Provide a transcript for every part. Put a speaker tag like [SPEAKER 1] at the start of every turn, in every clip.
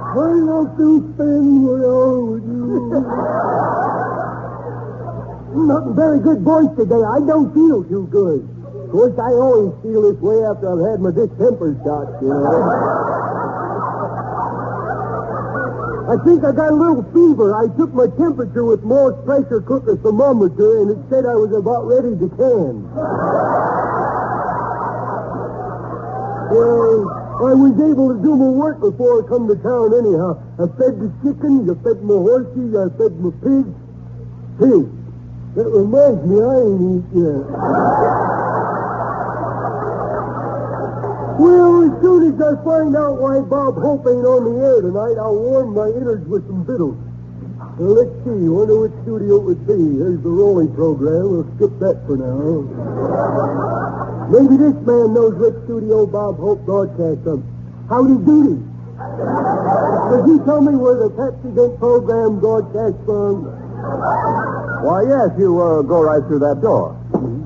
[SPEAKER 1] Why don't you spend what all with you? Not in very good voice today. I don't feel too good. Of course, I always feel this way after I've had my distemper shots, you know. I think I got a little fever. I took my temperature with Moore's pressure cooker thermometer, and it said I was about ready to can. Well, I was able to do my work before I come to town anyhow. I fed the chickens, I fed my horses, I fed my pigs. Pigs. That reminds me, I ain't eat yet. Well, as soon as I find out why Bob Hope ain't on the air tonight, I'll warm my innards with some victuals. Well, let's see. Wonder which studio it would be. There's the rolling program. We'll skip that for now. Maybe this man knows which studio Bob Hope broadcasts from. Howdy Doody. Could you tell me where the Pepsi Dent program broadcasts from?
[SPEAKER 2] Why, yes, you go right through that door.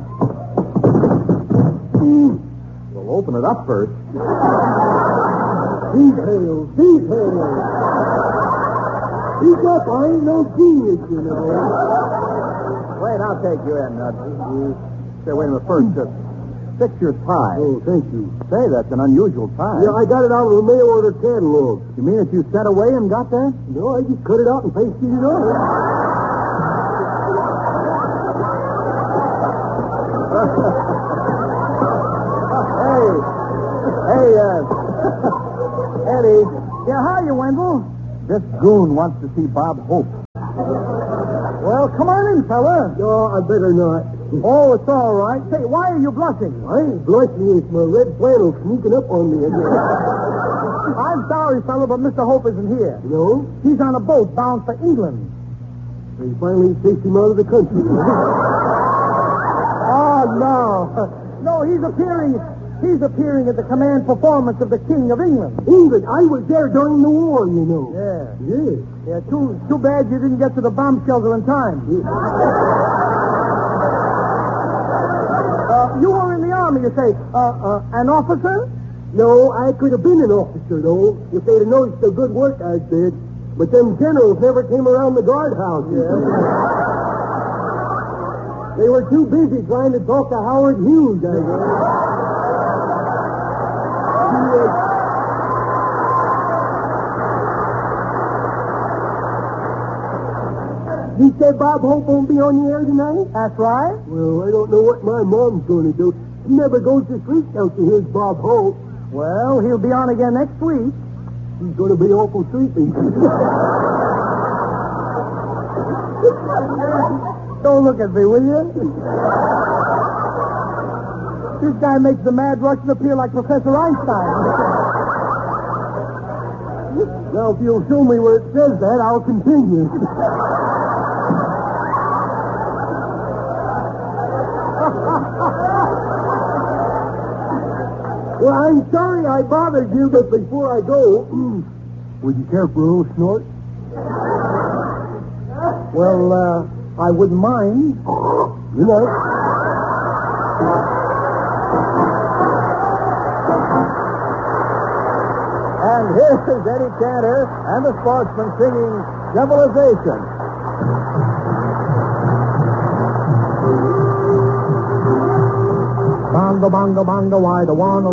[SPEAKER 2] Well, open it up first.
[SPEAKER 1] Details. Speak up, I ain't no genius, you know.
[SPEAKER 2] Wait, I'll take you in. Say, wait a minute. First, fix your tie.
[SPEAKER 1] Oh, thank you.
[SPEAKER 2] Say, that's an unusual tie.
[SPEAKER 1] Yeah, I got it out of the mail order catalog.
[SPEAKER 2] You mean that you sent away and got that?
[SPEAKER 1] No, I just cut it out and pasted it on.
[SPEAKER 2] Eddie. Yeah, how are you, Wendell? This goon wants to see Bob Hope.
[SPEAKER 3] Well, come on in, fella.
[SPEAKER 1] No, I better not.
[SPEAKER 3] Oh, it's all right. Say, why are you blushing?
[SPEAKER 1] I ain't blushing. It's my red flannel sneaking up on me again.
[SPEAKER 3] I'm sorry, fella, but Mr. Hope isn't here.
[SPEAKER 1] No?
[SPEAKER 3] He's on a boat bound for England.
[SPEAKER 1] They finally chased him out of the country.
[SPEAKER 3] Oh, no. No, he's appearing at the command performance of the King of England.
[SPEAKER 1] England? I was there during the war, you know.
[SPEAKER 3] Yeah.
[SPEAKER 1] Yes.
[SPEAKER 3] Yeah, too bad you didn't get to the bomb shelter in time.
[SPEAKER 1] Yes.
[SPEAKER 3] You were in the army, you say. An officer?
[SPEAKER 1] No, I could have been an officer, though, if they'd have noticed the good work I did. But them generals never came around the guardhouse. Yeah. They were too busy trying to talk to Howard Hughes, I guess. You said Bob Hope won't be on the air tonight?
[SPEAKER 3] That's right.
[SPEAKER 1] Well, I don't know what my mom's going to do. She never goes to sleep till she hears Bob Hope.
[SPEAKER 3] Well, he'll be on again next week.
[SPEAKER 1] She's going to be awful sleepy.
[SPEAKER 3] Don't look at me, will you? This guy makes the Mad Russian appear like Professor Einstein.
[SPEAKER 1] Now, if you'll show me where it says that, I'll continue. Well, I'm sorry I bothered you, but before I go, would you care for a little snort?
[SPEAKER 3] Well, I wouldn't mind.
[SPEAKER 1] You know.
[SPEAKER 2] And here's Eddie Cantor and the Sportsmen singing Civilization.
[SPEAKER 3] Bongo, bongo, bongo, why the one